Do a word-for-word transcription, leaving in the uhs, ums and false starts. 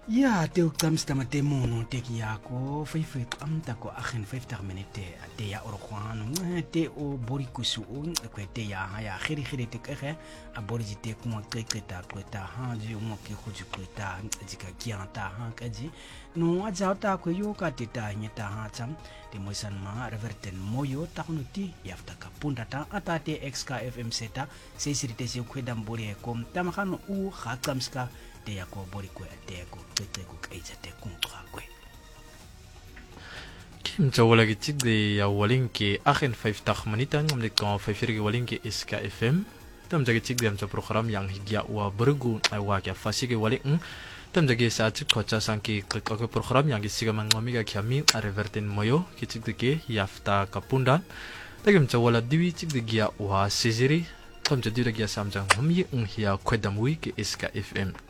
Ja, te ook tams tama te mono te ki yako, fai fai am ta ko agen vijftig minute te ya orkwano, te o bori kusu o kwe te ya ha ya khiri khiri te kere a bori ji te kuma kreta kreta ha ji mo ki khuji kreta ji ka kianta ha ka ji no a jauta ko yo ka te ta nyeta ha cham te moisan ma reverten moyo ta kono ti yafta ka punda ta ata te X K F M seta se sirite se kwedam bori kom tamakano u khakamska te ya ko bori ko te ko te ko kaisa te kuntra ko kim jawala gitik de ya walinki agen vijftig minuten om de kan vijftig walinki is K F M tam jagi tik dem program yang higya wa bergu wa ka fasige waling tam jagi sa tik ko cha sanki klik ko program yang gisiga mangami ga kyami reverten moyo kitik de ke yafta kapunda tagim jawala diwi tik de gya wa siziri tam jadi de gya samjang hami ng hiya kwedamwi ke is K F M